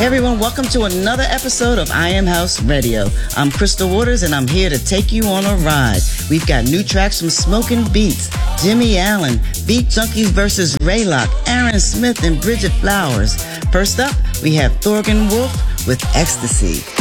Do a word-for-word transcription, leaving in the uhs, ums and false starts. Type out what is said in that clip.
Hey everyone, welcome to another episode of I Am House Radio. I'm Crystal Waters and I'm here to take you on a ride. We've got new tracks from Smoking Beats, Jimmy Allen, Beat Junkies versus Raylock, Aaron Smith and Bridget Flowers. First up, we have Thorgan Wolf with Ecstasy.